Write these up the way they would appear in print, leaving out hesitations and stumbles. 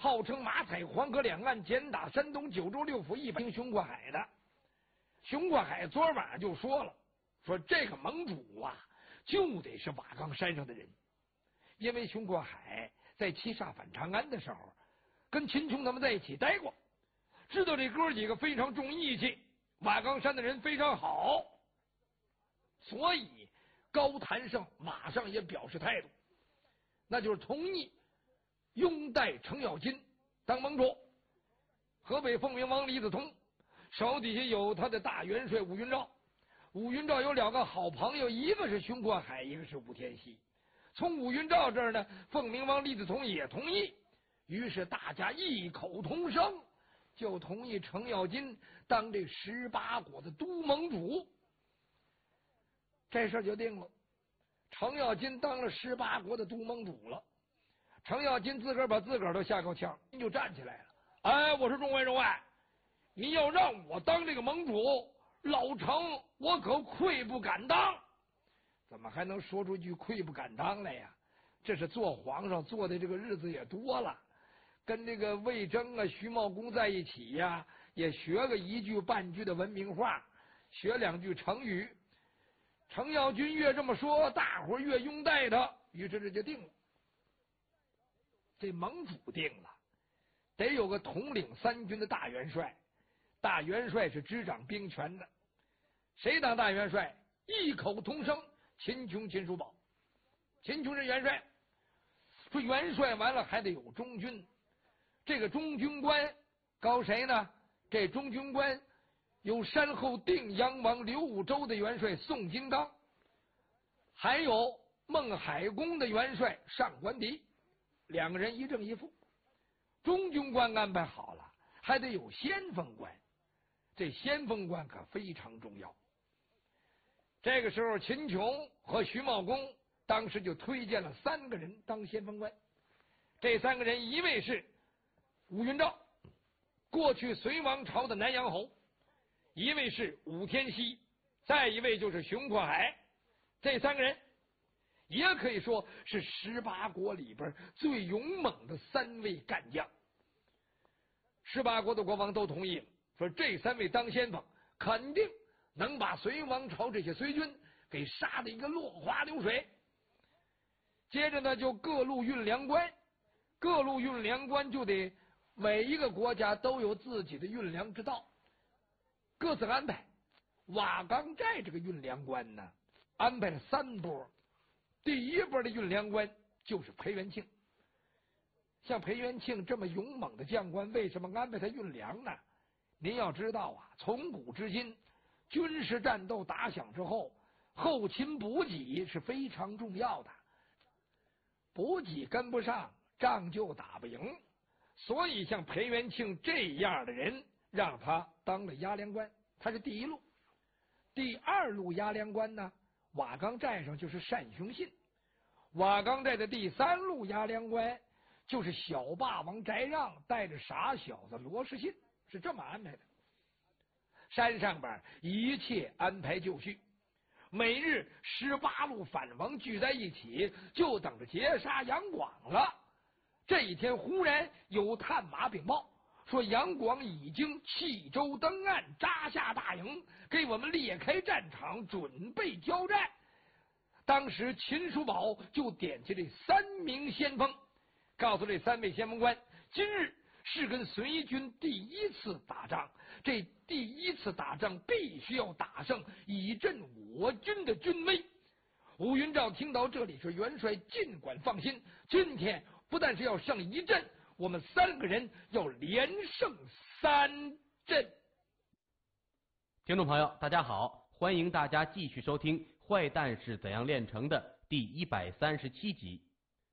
号称马踩黄河两岸，简打山东九州六府100名熊过海的。熊过海昨晚上就说了，说这个盟主啊，就得是瓦岗山上的人，因为熊过海在七煞反长安的时候，跟秦琼他们在一起待过，知道这哥几个非常重义气，瓦岗山的人非常好，所以高谭胜马上也表示态度，那就是同意拥戴程咬金当盟主。河北凤鸣王李子通手底下有他的大元帅武云照，武云照有2个好朋友，一个是熊过海，一个是武天锡。从武云照这儿呢，凤鸣王李子通也同意，于是大家异口同声，就同意程咬金当这18国的都盟主。这事儿就定了，程咬金当了18国的都盟主了。程咬金自个儿把自个儿都吓够呛，就站起来了。哎，我说众位，你要让我当这个盟主，老程我可愧不敢当。怎么还能说出句愧不敢当来呀？这是做皇上做的这个日子也多了，跟这个魏征啊、徐茂公在一起呀，也学个1句半句的文明话，学2句成语。程咬金越这么说，大伙越拥戴他，于是这就定了。这盟主定了，得有个统领3军的大元帅，大元帅是执掌兵权的。谁当大元帅？异口同声，秦琼、秦叔宝。秦琼是元帅，说元帅完了还得有中军，这个中军官高谁呢？这中军官有山后定阳王刘武周的元帅宋金刚，还有孟海公的元帅上官迪，2个人一正一负。中军官安排好了，还得有先锋官，这先锋官可非常重要。这个时候秦琼和徐茂公当时就推荐了3个人当先锋官。这3个人，一位是武云照，过去隋王朝的南阳侯；一位是武天锡，再一位就是熊过海。这3个人也可以说是18国里边最勇猛的3位干将。18国的国王都同意了，说这3位当先锋，肯定能把隋王朝这些隋军给杀得一个落花流水。接着呢，就各路运粮官，各路运粮官就得每一个国家都有自己的运粮之道，各自安排。瓦岗寨这个运粮官呢，安排了3波。第一波的运粮官就是裴元庆。像裴元庆这么勇猛的将官，为什么安排他运粮呢？您要知道啊，从古至今，军事战斗打响之后，后勤补给是非常重要的，补给跟不上，仗就打不赢。所以像裴元庆这样的人，让他当了押粮官，他是第1路。第2路押粮官呢，瓦岗寨上就是单雄信。瓦岗寨的第3路押粮官就是小霸王翟让带着傻小子罗士信，是这么安排的。山上边一切安排就绪，每日18路反王聚在一起，就等着截杀杨广了。这一天忽然有探马禀报，说杨广已经弃舟登岸，扎下大营，给我们列开战场，准备交战。当时秦叔宝就点起这3名先锋，告诉这3位先锋官，今日是跟隋军第1次打仗，这第1次打仗必须要打胜，以振我军的军威。武云照听到这里说，元帅尽管放心，今天不但是要胜1阵，我们3个人要连胜3阵。 听众朋友大家好，欢迎大家继续收听《坏蛋是怎样炼成的》第137集。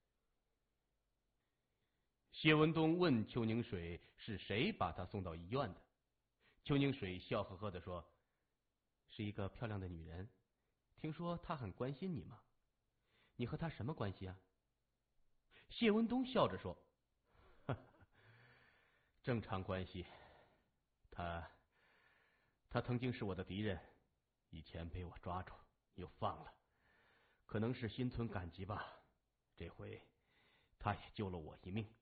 谢文东问邱宁水是谁把他送到医院的。邱宁水笑呵呵地说，是一个漂亮的女人，听说她很关心你吗？你和她什么关系啊？谢文东笑着说，呵呵，正常关系。她曾经是我的敌人，以前被我抓住又放了，可能是心存感激吧，这回她也救了我一命。